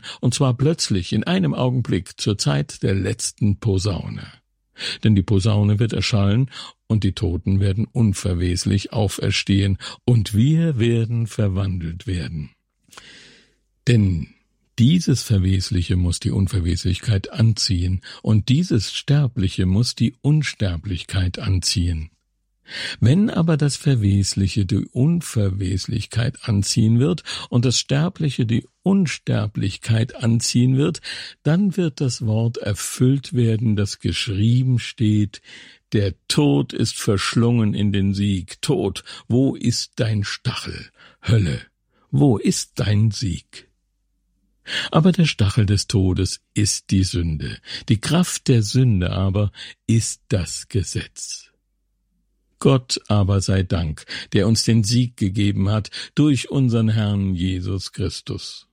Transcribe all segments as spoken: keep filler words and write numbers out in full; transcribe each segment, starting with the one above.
und zwar plötzlich in einem Augenblick zur Zeit der letzten Posaune. Denn die Posaune wird erschallen, und die Toten werden unverweslich auferstehen, und wir werden verwandelt werden. Denn dieses Verwesliche muss die Unverweslichkeit anziehen, und dieses Sterbliche muss die Unsterblichkeit anziehen. Wenn aber das Verwesliche die Unverweslichkeit anziehen wird und das Sterbliche die Unsterblichkeit anziehen wird, dann wird das Wort erfüllt werden, das geschrieben steht: Der Tod ist verschlungen in den Sieg. Tod, wo ist dein Stachel? Hölle, wo ist dein Sieg? Aber der Stachel des Todes ist die Sünde, die Kraft der Sünde aber ist das Gesetz. Gott aber sei Dank, der uns den Sieg gegeben hat durch unseren Herrn Jesus Christus.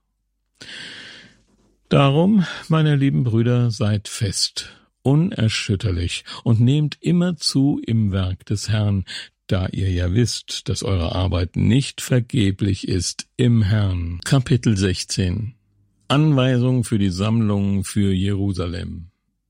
Darum, meine lieben Brüder, seid fest, unerschütterlich und nehmt immer zu im Werk des Herrn, da ihr ja wisst, dass eure Arbeit nicht vergeblich ist im Herrn. Kapitel sechzehn. Anweisung für die Sammlung für Jerusalem.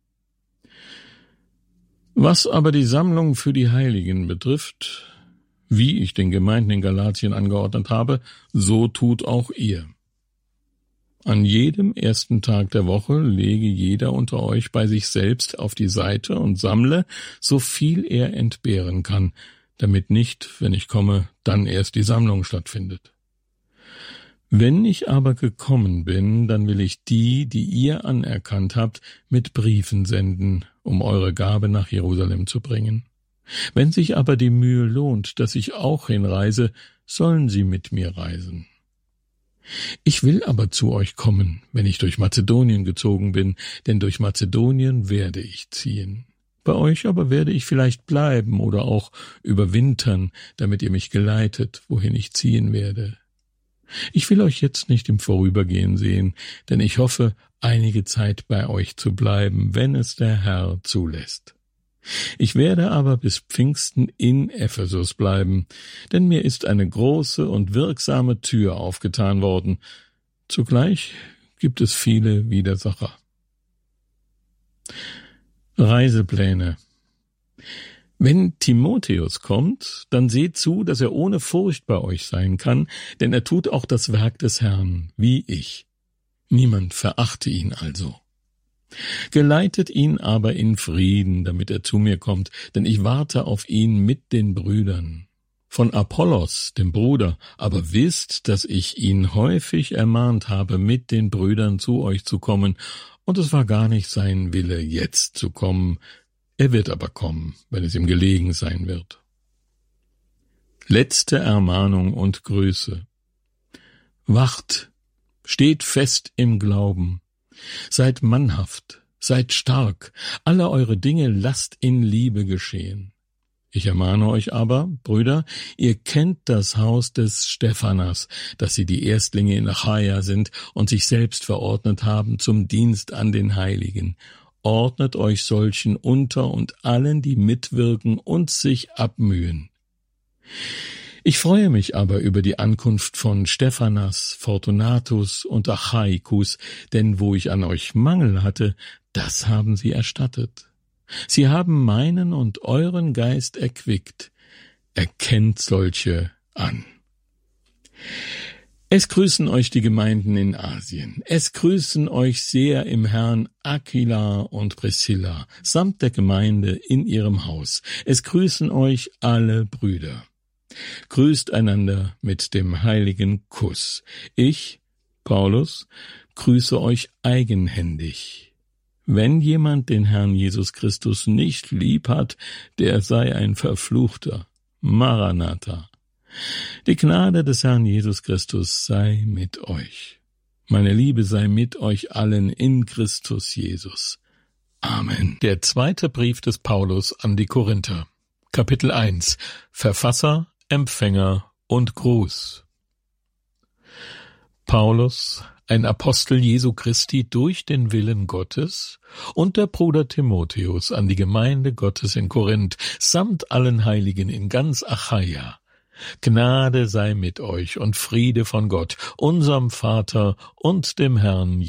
Was aber die Sammlung für die Heiligen betrifft, wie ich den Gemeinden in Galatien angeordnet habe, so tut auch ihr. An jedem ersten Tag der Woche lege jeder unter euch bei sich selbst auf die Seite und sammle, so viel er entbehren kann, damit nicht, wenn ich komme, dann erst die Sammlung stattfindet. Wenn ich aber gekommen bin, dann will ich die, die ihr anerkannt habt, mit Briefen senden, um eure Gabe nach Jerusalem zu bringen. Wenn sich aber die Mühe lohnt, dass ich auch hinreise, sollen sie mit mir reisen. Ich will aber zu euch kommen, wenn ich durch Mazedonien gezogen bin, denn durch Mazedonien werde ich ziehen. Bei euch aber werde ich vielleicht bleiben oder auch überwintern, damit ihr mich geleitet, wohin ich ziehen werde. Ich will euch jetzt nicht im Vorübergehen sehen, denn ich hoffe, einige Zeit bei euch zu bleiben, wenn es der Herr zulässt. Ich werde aber bis Pfingsten in Ephesus bleiben, denn mir ist eine große und wirksame Tür aufgetan worden. Zugleich gibt es viele Widersacher. Reisepläne. Wenn Timotheus kommt, dann seht zu, dass er ohne Furcht bei euch sein kann, denn er tut auch das Werk des Herrn, wie ich. Niemand verachte ihn also. Geleitet ihn aber in Frieden, damit er zu mir kommt, denn ich warte auf ihn mit den Brüdern. Von Apollos, dem Bruder, aber wisst, dass ich ihn häufig ermahnt habe, mit den Brüdern zu euch zu kommen, und es war gar nicht sein Wille, jetzt zu kommen. Er wird aber kommen, wenn es ihm gelegen sein wird. Letzte Ermahnung und Grüße. Wacht, steht fest im Glauben, seid mannhaft, seid stark, alle eure Dinge lasst in Liebe geschehen. Ich ermahne euch aber, Brüder, ihr kennt das Haus des Stephanas, dass sie die Erstlinge in Achaia sind und sich selbst verordnet haben zum Dienst an den Heiligen. Ordnet euch solchen unter und allen, die mitwirken und sich abmühen. Ich freue mich aber über die Ankunft von Stephanas, Fortunatus und Achaikus, denn wo ich an euch Mangel hatte, das haben sie erstattet. Sie haben meinen und euren Geist erquickt. Erkennt solche an. Es grüßen euch die Gemeinden in Asien. Es grüßen euch sehr im Herrn Aquila und Priscilla, samt der Gemeinde in ihrem Haus. Es grüßen euch alle Brüder. Grüßt einander mit dem heiligen Kuss. Ich, Paulus, grüße euch eigenhändig. Wenn jemand den Herrn Jesus Christus nicht lieb hat, der sei ein Verfluchter. Maranatha. Die Gnade des Herrn Jesus Christus sei mit euch. Meine Liebe sei mit euch allen in Christus Jesus. Amen. Der zweite Brief des Paulus an die Korinther. Kapitel eins. Verfasser, Empfänger und Gruß. Paulus, ein Apostel Jesu Christi durch den Willen Gottes, und der Bruder Timotheus an die Gemeinde Gottes in Korinth, samt allen Heiligen in ganz Achaia. Gnade sei mit euch und Friede von Gott, unserem Vater und dem Herrn